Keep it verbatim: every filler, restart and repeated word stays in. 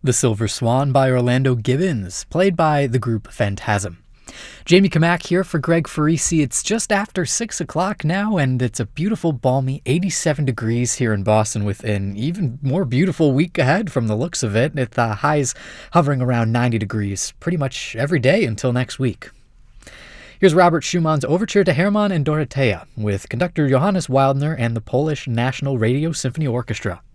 The Silver Swan by Orlando Gibbons, played by the group Phantasm. Jamie Kamak here for Greg Farisi. It's just after six o'clock now, and it's a beautiful, balmy eighty-seven degrees here in Boston with an even more beautiful week ahead from the looks of it, with the highs hovering around ninety degrees pretty much every day until next week. Here's Robert Schumann's Overture to Hermann and Dorothea with conductor Johannes Wildner and the Polish National Radio Symphony Orchestra.